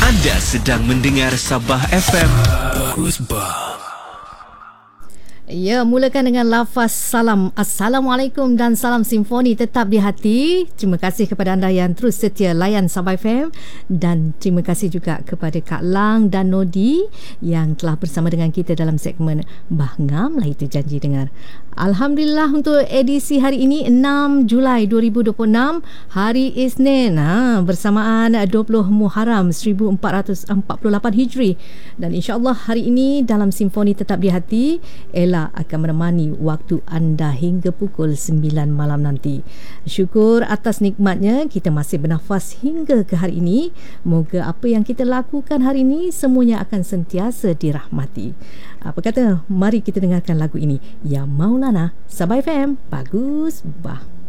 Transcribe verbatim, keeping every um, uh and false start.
Anda sedang mendengar Sabah F M. Bagus bah. Ya, mulakan dengan lafaz salam. Assalamualaikum dan salam simfoni tetap di hati. Terima kasih kepada anda yang terus setia layan Sabah F M, dan terima kasih juga kepada Kak Lang dan Nodi yang telah bersama dengan kita dalam segmen Bah Ngam lah itu janji dengar. Alhamdulillah, untuk edisi hari ini enam Julai dua ribu dua puluh enam, hari Isnin, ha, bersamaan dua puluh Muharram seribu empat ratus empat puluh lapan Hijri. Dan insya-Allah hari ini dalam Simfoni Tetap di Hati, Ella akan menemani waktu anda hingga pukul sembilan malam nanti. Syukur atas nikmatnya kita masih bernafas hingga ke hari ini. Moga apa yang kita lakukan hari ini semuanya akan sentiasa dirahmati. Apa kata, mari kita dengarkan lagu ini. Ya Maulana, Sabah F M, bagus bah.